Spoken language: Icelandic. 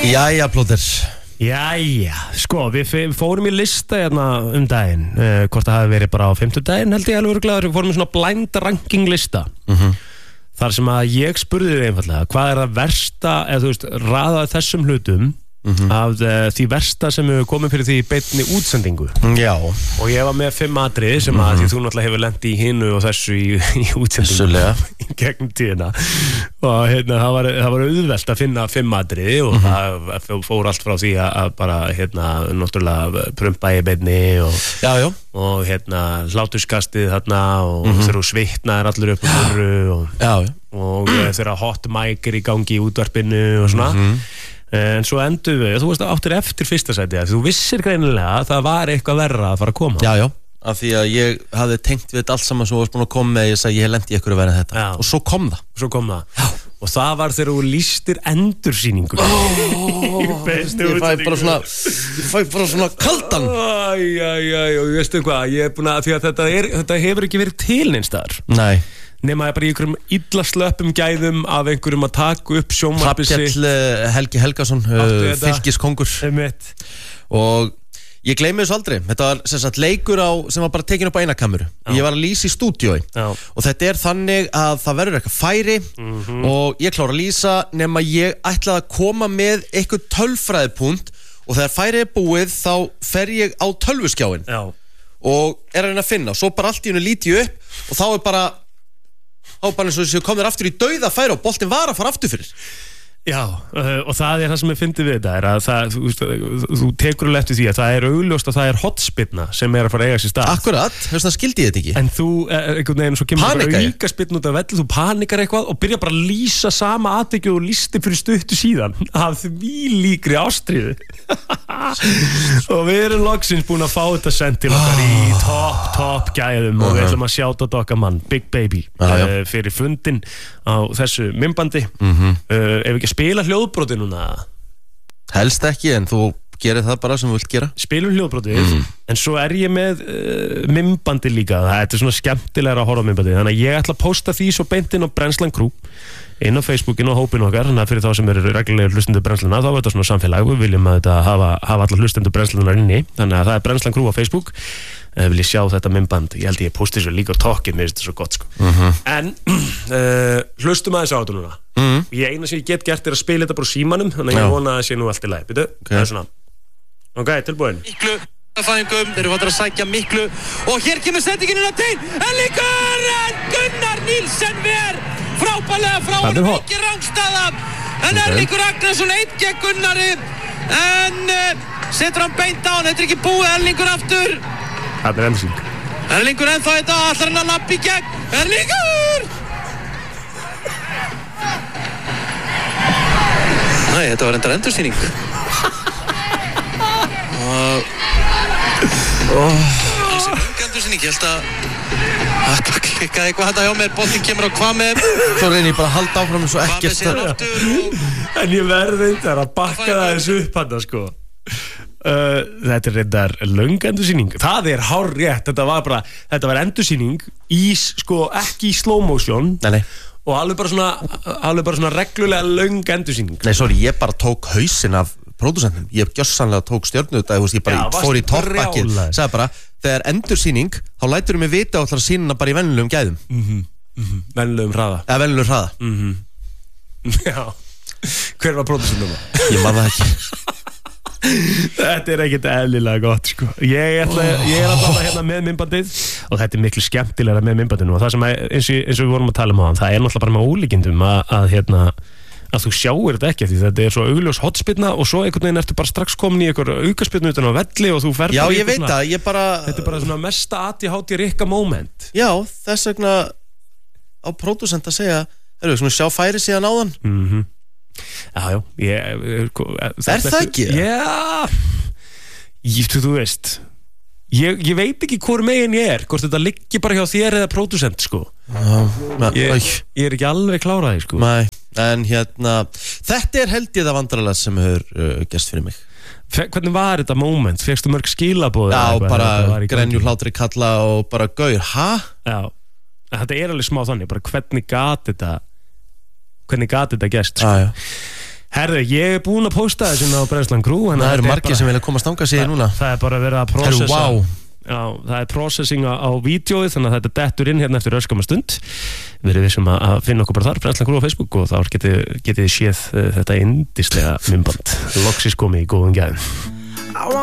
Jæja, plóter. Jæja, sko, við fórum í lista hérna daginn, hvort það hafi verið bara á 50 daginn, held ég alveg öruglega, við fórum í svona blind ranking lista. Þar sem að ég spurði þig einfallega, hvað er það versta, eða þú veist, raðaði þessum hlutum af því versta sem hefur komið fyrir því í beinni útsendingu. Já. Og ég var með 5 atriði sem að því þú náttúrulega hefur lent í hinu og þessu í útsendingu í gegnum tíðina. Og hérna, það var auðvelt að finna 5 atriði og það fór allt frá því að bara, hérna, náttúrulega prumpa í beinni og, og hérna, hláturskastið þarna og þegar þú svitnaðir allur upp á þurru og þegar hot mic í gangi í útvarpinu og svona. En svo endur við, þú veist að áttir eftir fyrsta sæti að þú vissir greinilega að það var eitthvað verra að fara að koma. Já, af því að ég hafði tengt við þetta allt saman sem þú varst búin að koma með, ég sagði ég hef lent í ykkur að vera þetta. Og svo kom það. Og það var þegar þú lýstir endursýningu. Ég fæ bara svona kaldan. Og veistu hvað, ég er búin að, því að þetta hefur ekki verið til neins staðar. Nei. Nema bara í einhverjum illa slöppum gæðum af einhverjum að taka upp sjónvarpið sitt. Hrafnkell Helgi Helgason, fylkiskongur. Og ég gleymi þessu aldrei. Þetta var sem sagt leikur sem var bara tekin upp á eina kameru. Ég var að lýsa í stúdíói. Og þetta er þannig að það verður eitthvað færi og ég klára að lýsa nema ég ætlaði að koma með eitthvað tölfræðipunkt og þegar færið er búið þá fer ég á tölvuskjáin og er að reyna að finna. Svo bara allt í hennu líti ég upp og þá er bara eins og þessi komir aftur í dauða færi og boltinn var að fara aftur fyrir. Já, og það er það sem ég fyndi við þetta er að þú tekur alveg eftir því að það er augljóst að það er hotspyrna sem er að fara að eiga sér stað. Akkurat, þess vegna skildi ég þetta ekki. En þú, einhvern veginn, svo kemur bara auka spyrna út af velli, þú panikar eitthvað og byrja bara að lýsa sama atvikið og lýsti fyrir stuttu síðan af því líkri ástríðu. Og við erum loksins búin að fá þetta sent til okkar í topp gæðum og við ætlum að sjáta okkar mann, Big Baby, fyrir fundin á þessu mymbandi. Ef ekki að spila hljóðbroti núna? Helst ekki, en þú gerir það bara sem þú vilt gera. Spilum hljóðbrotið, en svo er ég með mymbandi líka. Það er svona skemmtilegra að horfa á mymbandi. Þannig að ég ætla að posta því svo beint inn á Brennslan Crew, inn á Facebookinu og hópinu okkar. Þannig að fyrir þá sem eru reglulega hlustendur Brennsluna, þá er þetta svona samfélag. Við viljum að þetta hafa alla hlustendur Brennslunar inni. Þannig að það er Brennslan Crew á Facebook. Vil ég sjá þetta mymband. Ég held ég posti svo líka á tokkið, mér finnst þetta svo gott sko. En hlustum aðeins á þetta núna. Ég eina sem ég get gert er að spila þetta bara símanum, þannig að ég vona að sé nú allt í lagi. Býtu, það er svona. Ok, tilbúin. Miklu fæðingum, þeir eru fattur að sækja Miklu og hér kemur sendingin inn á tein. Erlingur Gunnar Nílsen ver frábærlega frá honum, ekki rangstaða. En Erlingur Agnarsson einn gegn Gunnari en setur hann beint á hann, þetta er ekki búið. Erlingur aftur. Það er endursýning. Erlingur ennþá þetta, allar hann að lappa í gegn. Erlingur! Nei, þetta var endar endursýning. Alls er mjög endursýning, ég held að það klikkaði eitthvað þetta hjá mér, boltinn kemur á hvað með. Svo reynir ég bara að halda áfram eins og ekkert. En ég verði þetta að bakka það þessu upp hann, sko. Þetta er reyndar löng endursýning. Það er hárrétt, þetta var endursýning í, sko, ekki í slow motion. Nei. Og alveg bara svona reglulega löng endursýning. Nei, sorry, ég bara tók hausinn af pródúsentum. Ég gjörsamlega tók stjörnudaginn, ég bara fór í toppbakkið. Sagði bara, þegar endursýning, þá læturðu mig vita og ætlar að sýna hana bara í venjulegum gæðum. Venjulegum hraða. Eða venjulegum hraða. Já. Hver var pródúsentum? Ég man það ekki. Þetta er ekkert eðlilega gott sko. Ég er alltaf hérna með mymbandið og þetta er miklu skemmtilegra með mymbandinu og það sem eins og við vorum að tala um á hann, það er náttúrulega bara með ólíkindum að þú sjáir þetta ekki því þetta er svo augljós hotspyrna og svo einhvern veginn ertu bara strax komin í einhver aukaspyrnu utan á velli og þú fer Já, ég veit það, þetta er bara svona mesta ADHD Rikka moment. Já, þess vegna á pródúsent að segja, svona sjá færi síðan á þann. Já, er það ekki? Já, þú veist ég veit ekki hvor megin ég er hvort þetta liggi bara hjá þér eða pródúsent sko. Ég er ekki alveg kláraði sko. Nei, en þetta er held ég það vandrarlega sem hefur gerst fyrir mig. Hvernig var þetta moment? Fékkstu mörg skilaboð? Já, bara grenju hlátri kalla og bara gaur, Já, þetta er alveg smá þannig, bara hvernig gat þetta gerst sko. Herðu, ég búinn að posta þessu á Brennslan Crew. Það eru margir sem vilja komast þangað síðan núna. Það bara verið að processa. Wow. Já, það processing á vídeóið, þannig að þetta dettur inn hérna eftir öskama stund. Verið vissum að finna okkur bara þar, Brennslan Crew á Facebook, og þá getið þið séð þetta yndislega myndband. Loksis komið í góðum gæðum.